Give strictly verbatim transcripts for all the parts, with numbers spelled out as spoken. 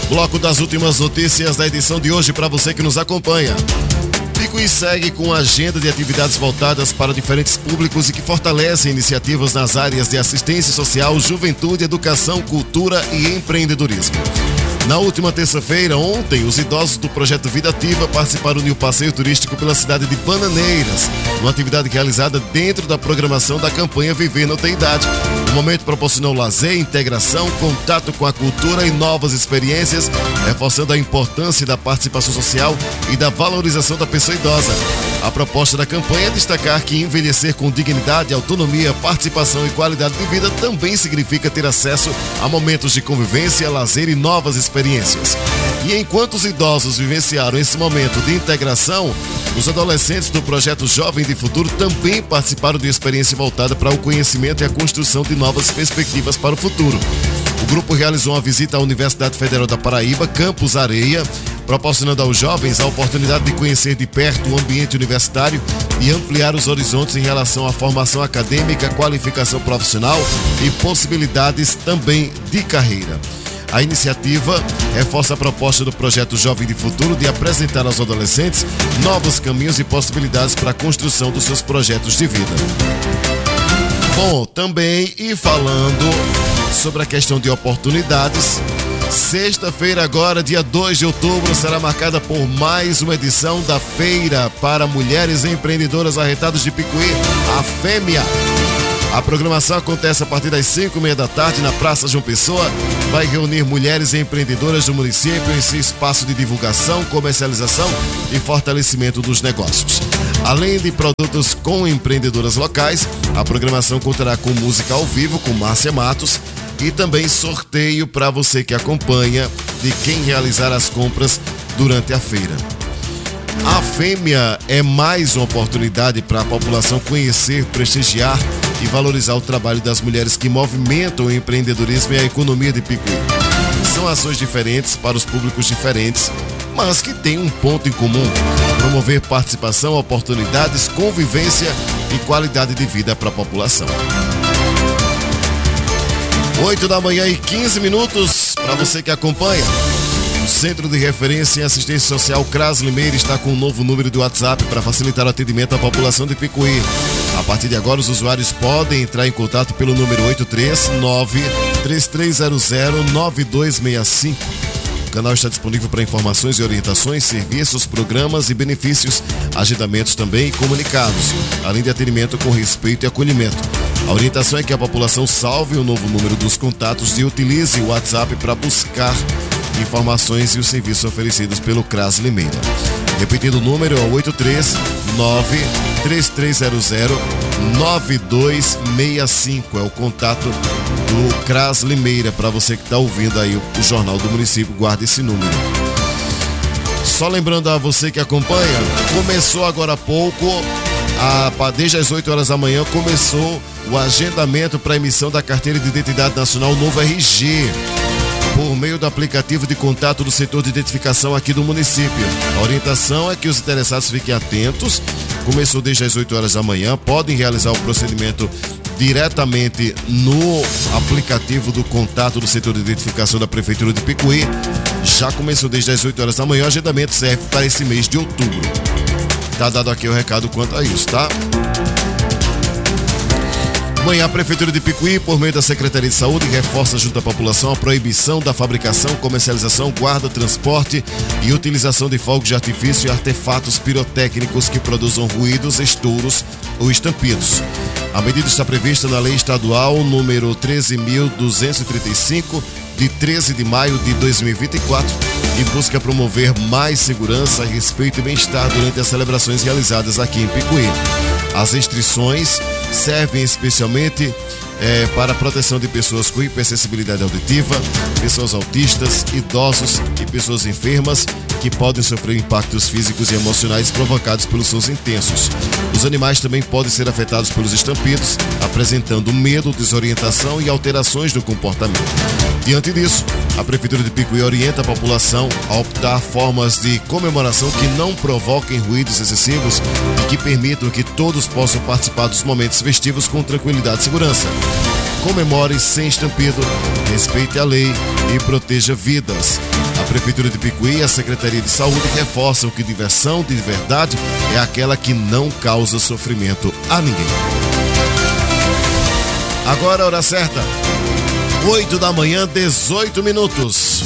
Bloco das últimas notícias da edição de hoje para você que nos acompanha. Picuí segue com a agenda de atividades voltadas para diferentes públicos e que fortalecem iniciativas nas áreas de assistência social, juventude, educação, cultura e empreendedorismo. Na última terça-feira, ontem, os idosos do projeto Vida Ativa participaram de um passeio turístico pela cidade de Bananeiras, uma atividade realizada dentro da programação da campanha Viver Não Tem Idade. O momento proporcionou lazer, integração, contato com a cultura e novas experiências, reforçando a importância da participação social e da valorização da pessoa idosa. A proposta da campanha é destacar que envelhecer com dignidade, autonomia, participação e qualidade de vida também significa ter acesso a momentos de convivência, lazer e novas experiências. Experiências. E enquanto os idosos vivenciaram esse momento de integração, os adolescentes do projeto Jovem de Futuro também participaram de uma experiência voltada para o conhecimento e a construção de novas perspectivas para o futuro. O grupo realizou uma visita à Universidade Federal da Paraíba, Campus Areia, proporcionando aos jovens a oportunidade de conhecer de perto o ambiente universitário e ampliar os horizontes em relação à formação acadêmica, qualificação profissional e possibilidades também de carreira. A iniciativa reforça a proposta do projeto Jovem de Futuro de apresentar aos adolescentes novos caminhos e possibilidades para a construção dos seus projetos de vida. Bom, também e falando sobre a questão de oportunidades, sexta-feira agora, dia dois de outubro, será marcada por mais uma edição da Feira para Mulheres Empreendedoras Arretadas de Picuí, a Fêmea. A programação acontece a partir das cinco e meia da tarde na Praça João Pessoa. Vai reunir mulheres empreendedoras do município em seu espaço de divulgação, comercialização e fortalecimento dos negócios. Além de produtos com empreendedoras locais, a programação contará com música ao vivo com Márcia Matos e também sorteio para você que acompanha de quem realizar as compras durante a feira. A Fêmea é mais uma oportunidade para a população conhecer, prestigiar e valorizar o trabalho das mulheres que movimentam o empreendedorismo e a economia de Picuí. São ações diferentes para os públicos diferentes, mas que têm um ponto em comum: promover participação, oportunidades, convivência e qualidade de vida para a população. oito da manhã e quinze minutos, para você que acompanha. O Centro de Referência em Assistência Social CRAS Limeira está com um novo número de WhatsApp para facilitar o atendimento à população de Picuí. A partir de agora, os usuários podem entrar em contato pelo número oito três nove, três três zero zero, nove dois seis cinco. O canal está disponível para informações e orientações, serviços, programas e benefícios, agendamentos também e comunicados, além de atendimento com respeito e acolhimento. A orientação é que a população salve o novo número dos contatos e utilize o WhatsApp para buscar informações e os serviços oferecidos pelo CRAS Limeira. Repetindo o número, é o oito três nove, três três zero zero, nove dois seis cinco. É o contato do CRAS Limeira. Para você que está ouvindo aí o, o Jornal do Município, guarde esse número. Só lembrando a você que acompanha, começou agora há pouco, a, desde as oito horas da manhã, começou o agendamento para a emissão da Carteira de Identidade Nacional Novo R G, por meio do aplicativo de contato do setor de identificação aqui do município. A orientação é que os interessados fiquem atentos. Começou desde as oito horas da manhã, podem realizar o procedimento diretamente no aplicativo do contato do setor de identificação da Prefeitura de Picuí. Já começou desde as oito horas da manhã, o agendamento serve para esse mês de outubro. Tá dado aqui o recado quanto a isso, tá? Amanhã, a Prefeitura de Picuí, por meio da Secretaria de Saúde, reforça junto à população a proibição da fabricação, comercialização, guarda, transporte e utilização de fogos de artifício e artefatos pirotécnicos que produzam ruídos, estouros ou estampidos. A medida está prevista na Lei Estadual número treze mil duzentos e trinta e cinco, de treze de maio de dois mil e vinte e quatro, e busca promover mais segurança, respeito e bem-estar durante as celebrações realizadas aqui em Picuí. As restrições servem especialmente é, para a proteção de pessoas com hipersensibilidade auditiva, pessoas autistas, idosos e pessoas enfermas que podem sofrer impactos físicos e emocionais provocados pelos sons intensos. Os animais também podem ser afetados pelos estampidos, apresentando medo, desorientação e alterações no comportamento. Diante disso, a Prefeitura de Picuí orienta a população a optar formas de comemoração que não provoquem ruídos excessivos e que permitam que todos possam participar dos momentos festivos com tranquilidade e segurança. Comemore sem estampido, respeite a lei e proteja vidas. A Prefeitura de Picuí e a Secretaria de Saúde reforçam que diversão de verdade é aquela que não causa sofrimento a ninguém. Agora a hora certa, oito da manhã, dezoito minutos.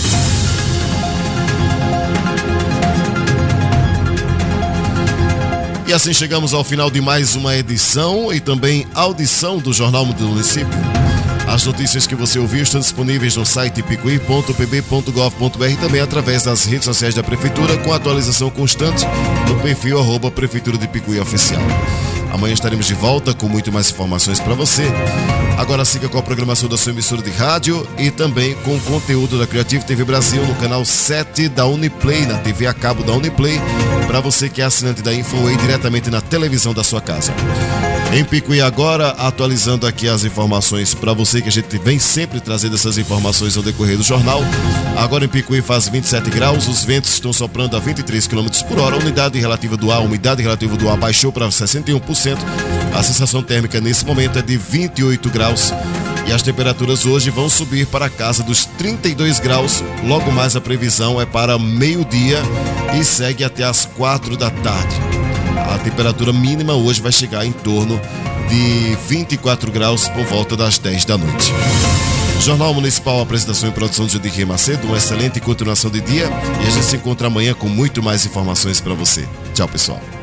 E assim chegamos ao final de mais uma edição e também audição do Jornal do Município. As notícias que você ouviu estão disponíveis no site picuí ponto p b ponto gov ponto b r e também através das redes sociais da Prefeitura, com atualização constante no perfil arroba Prefeitura de Picuí Oficial. Amanhã estaremos de volta com muito mais informações para você. Agora siga com a programação da sua emissora de rádio e também com o conteúdo da Creative T V Brasil no canal sete da Uniplay, na T V a cabo da Uniplay, para você que é assinante da Infoway diretamente na televisão da sua casa. Em Picuí agora, atualizando aqui as informações para você, que a gente vem sempre trazendo essas informações ao decorrer do jornal. Agora em Picuí faz vinte e sete graus, os ventos estão soprando a vinte e três quilômetros por hora, a umidade relativa do ar, a umidade relativa do ar baixou para sessenta e um por cento, a sensação térmica nesse momento é de vinte e oito graus e as temperaturas hoje vão subir para a casa dos trinta e dois graus, logo mais a previsão é para meio-dia e segue até as quatro da tarde. A temperatura mínima hoje vai chegar em torno de vinte e quatro graus por volta das dez da noite. Jornal Municipal, apresentação e produção de Judir Macedo, uma excelente continuação de dia e a gente se encontra amanhã com muito mais informações para você. Tchau, pessoal.